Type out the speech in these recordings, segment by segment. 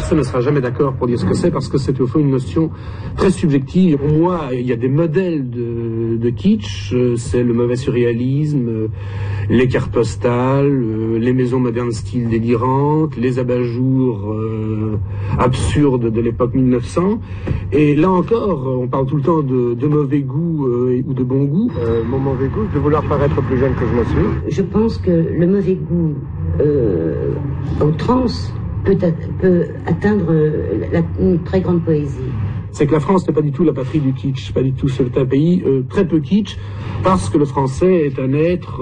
personne ne sera jamais d'accord pour dire ce que c'est, parce que c'est au fond une notion très subjective. Pour moi, il y a des modèles de kitsch, c'est le mauvais surréalisme, les cartes postales, les maisons modernes style délirantes, les abat-jours absurdes de l'époque 1900. Et là encore, on parle tout le temps de mauvais goût ou de bon goût. Mon mauvais goût, de vouloir paraître plus jeune que je ne suis. Je pense que le mauvais goût en transe peut atteindre une très grande poésie. C'est que la France n'est pas du tout la patrie du kitsch, pas du tout. C'est un pays très peu kitsch, parce que le français est un être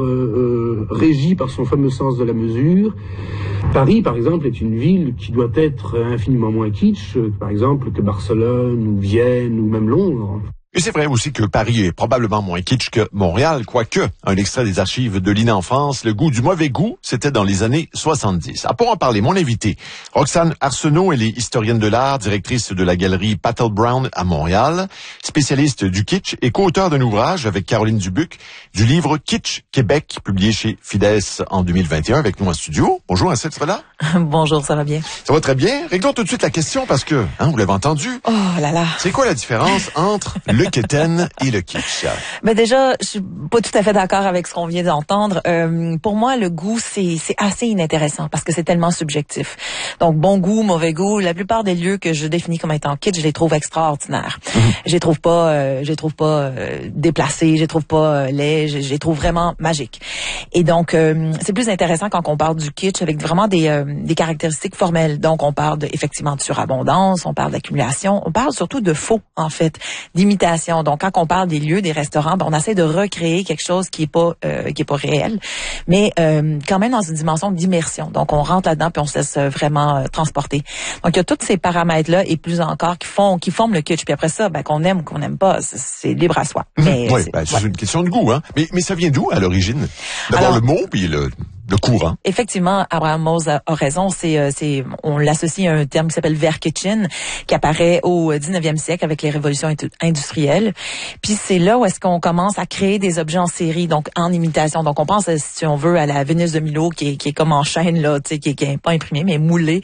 régi par son fameux sens de la mesure. Paris, par exemple, est une ville qui doit être infiniment moins kitsch, par exemple, que Barcelone, ou Vienne, ou même Londres. Et c'est vrai aussi que Paris est probablement moins kitsch que Montréal, quoique, un extrait des archives de l'INA en France, le goût du mauvais goût, c'était dans les années 70. Ah, pour en parler, mon invité, Roxane Arsenault, elle est historienne de l'art, directrice de la galerie Patel Brown à Montréal, spécialiste du kitsch et co-auteur d'un ouvrage avec Caroline Dubuc du livre Kitsch Québec, publié chez Fides en 2021 avec nous en studio. Bonjour, Ansel, tu vas là? Bonjour, ça va bien? Ça va très bien. Réglons tout de suite la question parce que, vous l'avez entendu. Oh là là. C'est quoi la différence entre le quétaine et le kitsch? Ben déjà, je suis pas tout à fait d'accord avec ce qu'on vient d'entendre. Pour moi, le goût, c'est assez inintéressant parce que c'est tellement subjectif. Donc, bon goût, mauvais goût, la plupart des lieux que je définis comme étant kitsch, je les trouve extraordinaires. Je les trouve pas déplacés, je les trouve pas laids, je les trouve vraiment magiques. Et donc, c'est plus intéressant quand on parle du kitsch avec vraiment des caractéristiques formelles. Donc, on parle effectivement de surabondance, on parle d'accumulation, on parle surtout de faux, en fait, d'imitation. Donc, quand on parle des lieux, des restaurants, on essaie de recréer quelque chose qui est pas réel, mais quand même dans une dimension d'immersion. Donc, on rentre là-dedans puis on se laisse vraiment transporter. Donc, il y a tous ces paramètres-là et plus encore qui forment le kitsch. Puis après ça, qu'on aime ou qu'on n'aime pas, c'est libre à soi. Mais c'est une question de goût, hein. Mais ça vient d'où à l'origine? D'abord le mot puis le courant. Effectivement, Abraham Mose a raison. On l'associe à un terme qui s'appelle Verkitchen, qui apparaît au 19e siècle avec les révolutions industrielles. Puis c'est là où est-ce qu'on commence à créer des objets en série, donc en imitation. Donc on pense, si on veut, à la Vénus de Milo qui est comme en chaîne là, tu sais, qui est pas imprimée mais moulée.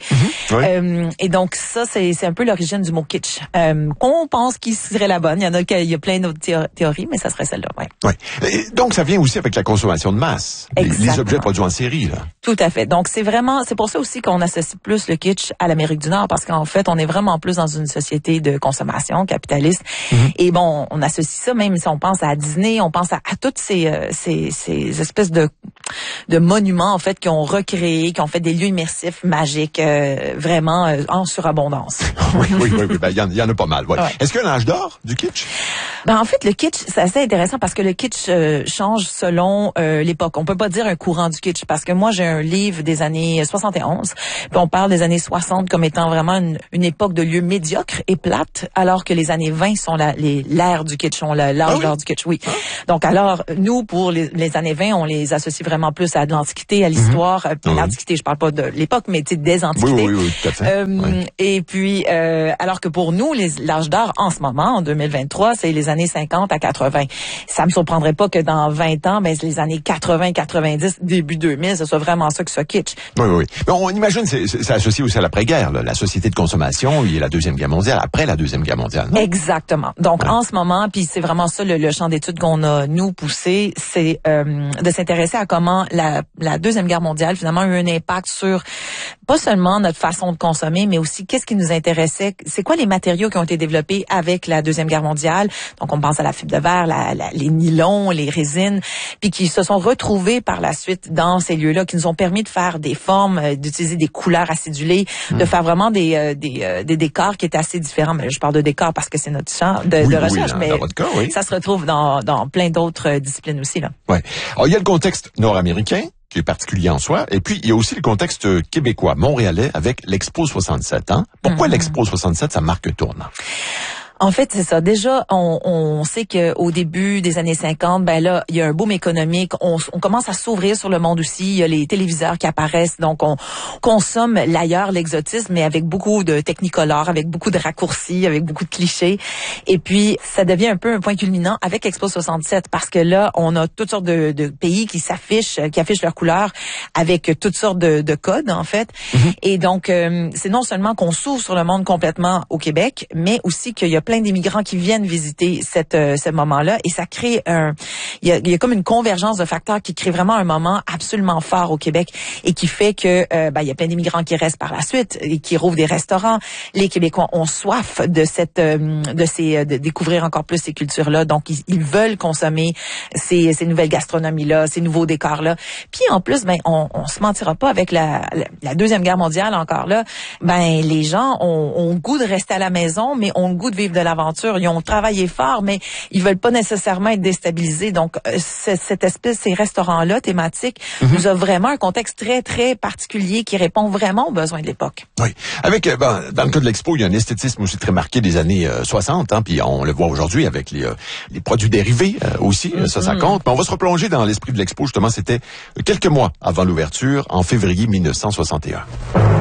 Et donc ça, c'est un peu l'origine du mot kitsch. On pense qu'il serait la bonne. Il y a plein d'autres théories, mais ça serait celle-là. Et donc ça vient aussi avec la consommation de masse. Les objets produits en série, là. Tout à fait. Donc, c'est pour ça aussi qu'on associe plus le kitsch à l'Amérique du Nord, parce qu'en fait, on est vraiment plus dans une société de consommation capitaliste. Et bon, on associe ça, même si on pense à Disney, on pense à toutes ces espèces de monuments, en fait, qui ont recréé, qui ont fait des lieux immersifs, magiques, vraiment en surabondance. Oui. Il y en a pas mal. Ouais. Est-ce qu'il y a un âge d'or du kitsch? En fait, le kitsch, c'est assez intéressant parce que le kitsch change selon l'époque. On peut pas dire un courant du kitsch parce que moi, j'ai un livre des années 71, puis on parle des années 60 comme étant vraiment une époque de lieux médiocres et plates, alors que les années 20 sont l'ère du kitsch, sont l'âge d'or du kitsch, oui. Donc alors, nous, pour les années 20, on les associe vraiment plus à de l'Antiquité, à l'histoire. L'Antiquité, je parle pas de l'époque, mais des Antiquités. Oui, tout à fait. Et puis, alors que pour nous, l'âge d'or en ce moment, en 2023, c'est les années 50 à 80. Ça me surprendrait pas que dans 20 ans, les années 80, 90, début 2000, ce soit vraiment ça que soit kitsch. Oui. Mais on imagine, c'est associé aussi à l'après-guerre, là, la société de consommation, il y a la Deuxième Guerre mondiale, après la Deuxième Guerre mondiale. Non? Exactement. Donc, en ce moment, puis c'est vraiment ça le champ d'études qu'on a, nous, poussé, c'est de s'intéresser à comment la Deuxième Guerre mondiale, finalement, a eu un impact sur pas seulement notre façon de consommer, mais aussi qu'est-ce qui nous intéressait, c'est quoi les matériaux qui ont été développés avec la Deuxième Guerre mondiale. Donc, on pense à la fibre de verre, les nylons, les résines, puis qui se sont retrouvés par la suite dans ces lieux-là, qui nous ont permis de faire des formes, d'utiliser des couleurs acidulées, de faire vraiment des décors qui étaient assez différents. Mais je parle de décors parce que c'est notre champ de recherche, mais dans votre cas, ça se retrouve dans plein d'autres disciplines aussi, là. Ouais. Alors, il y a le contexte nord-américain, qui est particulier en soi, et puis il y a aussi le contexte québécois, montréalais, avec l'Expo 67. Pourquoi l'Expo 67, ça marque tournant? En fait, c'est ça. Déjà, on sait qu'au début des années 50, ben là, il y a un boom économique. On commence à s'ouvrir sur le monde aussi. Il y a les téléviseurs qui apparaissent. Donc, on consomme l'ailleurs, l'exotisme, mais avec beaucoup de technicolor, avec beaucoup de raccourcis, avec beaucoup de clichés. Et puis, ça devient un peu un point culminant avec Expo 67 parce que là, on a toutes sortes de pays qui affichent leurs couleurs avec toutes sortes de codes, en fait. Mm-hmm. Et donc, c'est non seulement qu'on s'ouvre sur le monde complètement au Québec, mais aussi qu'il y a plein d'immigrants qui viennent visiter ce moment-là et ça crée il y a comme une convergence de facteurs qui crée vraiment un moment absolument fort au Québec et qui fait que il y a plein d'immigrants qui restent par la suite et qui rouvrent des restaurants. Les Québécois ont soif de découvrir encore plus ces cultures-là, donc ils veulent consommer ces nouvelles gastronomies-là, ces nouveaux décors-là. Puis en plus, on se mentira pas avec la Deuxième Guerre mondiale encore là, les gens ont le goût de rester à la maison, mais ont le goût de vivre de l'aventure. Ils ont travaillé fort, mais ils veulent pas nécessairement être déstabilisés. Donc, ces restaurants-là thématiques nous a vraiment un contexte très, très particulier qui répond vraiment aux besoins de l'époque. Oui. Avec, dans le cas de l'expo, il y a un esthétisme aussi très marqué des années 60, puis on le voit aujourd'hui avec les produits dérivés aussi, ça compte. Mais on va se replonger dans l'esprit de l'expo, justement, c'était quelques mois avant l'ouverture, en février 1961.